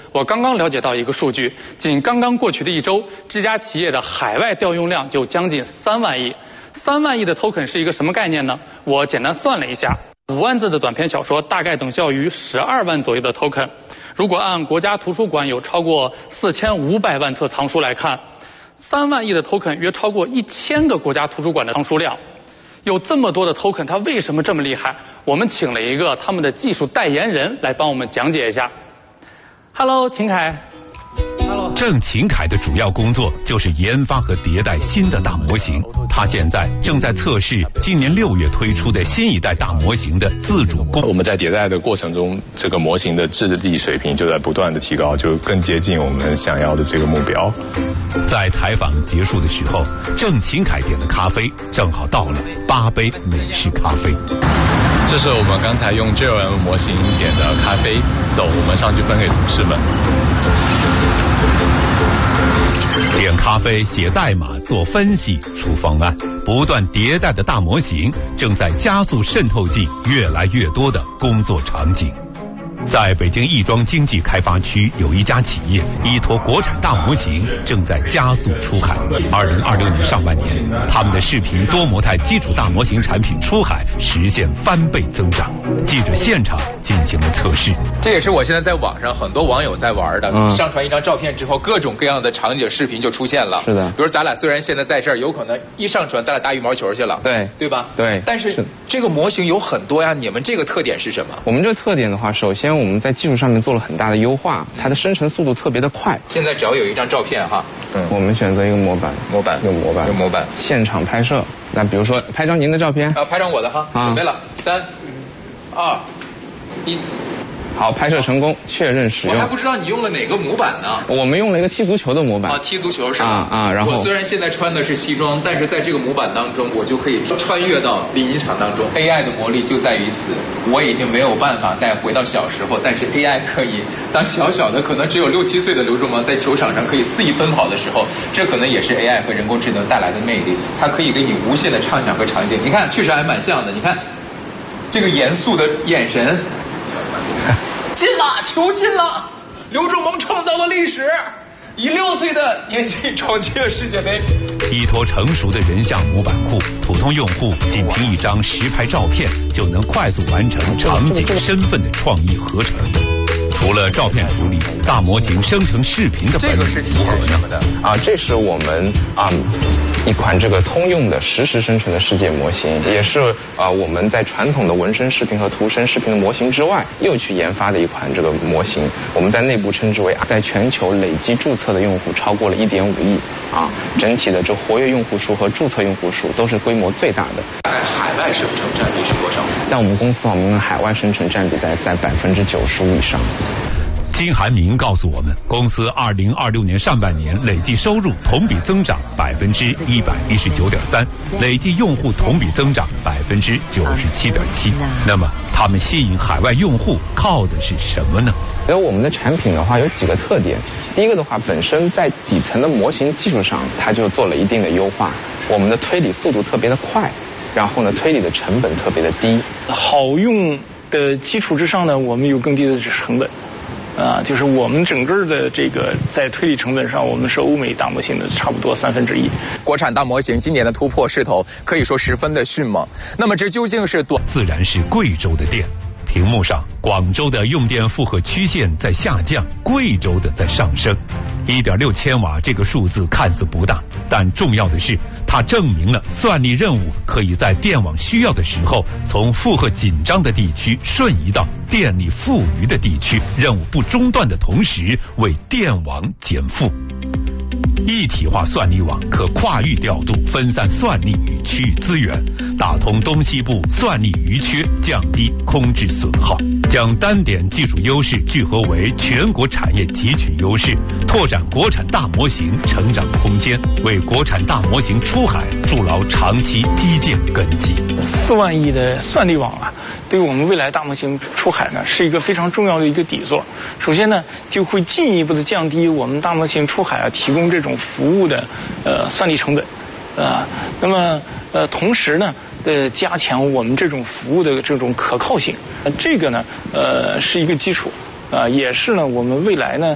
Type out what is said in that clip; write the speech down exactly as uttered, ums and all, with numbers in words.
我刚刚了解到一个数据，仅刚刚过去的一周，这家企业的海外调用量就将近三万亿。三万亿的 token 是一个什么概念呢？我简单算了一下，五万字的短篇小说大概等效于十二万左右的 token。如果按国家图书馆有超过四千五百万册藏书来看，三万亿的 token 约超过一千个国家图书馆的藏书量。有这么多的 token， 它为什么这么厉害？我们请了一个他们的技术代言人来帮我们讲解一下。Hello， 秦凯。Hello。 郑秦凯的主要工作就是研发和迭代新的大模型。他现在正在测试今年六月推出的新一代大模型的自主工。 我们在迭代的过程中，这个模型的质地水平就在不断的提高，就更接近我们想要的这个目标。 在采访结束的时候，郑秦凯点的咖啡正好到了八杯美式咖啡。 这是我们刚才用 G L M 模型点的咖啡，走，我们上去分给同事们。 点咖啡、写代码、做分析、出方案，不断迭代的大模型正在加速渗透进越来越多的工作场景。在北京亦庄经济开发区有一家企业依托国产大模型正在加速出海。二零二六年上半年，他们的视频多模态基础大模型产品出海实现翻倍增长。记者现场进行了测试， 这也是我现在在网上很多网友在玩的。嗯、上传一张照片之后，各种各样的场景视频就出现了。 是的， 比如咱俩虽然现在在这儿，有可能一上传咱俩打羽毛球去了。 对， 对吧？ 对。 但是这个模型有很多呀，你们这个特点是什么？ 我们这个特点的话，首先我们在技术上面做了很大的优化，它的生成速度特别的快。 现在只要有一张照片哈， 嗯，我们选择一个模板， 模板， 用模板， 用模板， 现场拍摄。那比如说拍张您的照片， 啊，拍张我的哈，啊、准备了，三、二、一。 好，拍摄成功，确认使用。 我还不知道你用了哪个模板呢？ 我们用了一个踢足球的模板。 啊，踢足球是吧？ 啊啊，然后我虽然现在穿的是西装，但是在这个模板当中，我就可以穿越到殡仪场当中。A I 的魔力就在于此，我已经没有办法再回到小时候，但是 A I 可以。当小小的可能只有六七岁的刘仲芒在球场上可以肆意奔跑的时候，这可能也是 A I 和人工智能带来的魅力。它可以给你无限的畅想和场景。你看，确实还蛮像的。你看，这个严肃的眼神。进了，球进了！刘仲芒创造了历史，以六岁的年纪闯进了世界杯。 依托成熟的人像模板库，普通用户仅凭一张实拍照片就能快速完成场景、身份的创意合成。除了照片处理，大模型生成视频的本领如何呢？ 啊，这是我们啊一款这个通用的实时生成的世界模型，也是啊我们在传统的文声视频和图声视频的模型之外，又去研发的一款这个模型。我们在内部称之为，在全球累计注册的用户超过了一点五亿啊，整体的这活跃用户数和注册用户数都是规模最大的。 大概海外生成占比是多少？ 在我们公司，我们海外生成占比在在百分之九十五以上。 金寒明告诉我们，公司二零二六年上半年累计收入同比增长百分之一百一十九点三，累计用户同比增长百分之九十七点七。那么，他们吸引海外用户靠的是什么呢？ 因为我们的产品的话有几个特点，第一个的话，本身在底层的模型技术上，它就做了一定的优化，我们的推理速度特别的快，然后呢，推理的成本特别的低。 好用的基础之上呢，我们有更低的成本。啊，就是我们整个的这个在推理成本上，我们是欧美大模型的差不多三分之一。 国产大模型今年的突破势头可以说十分的迅猛。那么这究竟是多？ 自然是贵州的电。屏幕上，广州的用电负荷曲线在下降，贵州的在上升。一点六千瓦这个数字看似不大，但重要的是，它证明了算力任务可以在电网需要的时候，从负荷紧张的地区瞬移到电力富余的地区，任务不中断的同时为电网减负。一体化算力网可跨域调度、分散算力与区域资源，打通东西部算力余缺，降低空置损耗，将单点技术优势聚合为全国产业集群优势，拓展国产大模型成长空间，为国产大模型出海筑牢长期基建根基。 四万亿的算力网啊，对于我们未来大模型出海呢，是一个非常重要的一个底座。首先呢，就会进一步的降低我们大模型出海啊提供这种服务的呃算力成本，啊、呃，那么呃同时呢，呃加强我们这种服务的这种可靠性，呃、这个呢呃是一个基础，啊、呃、也是呢我们未来呢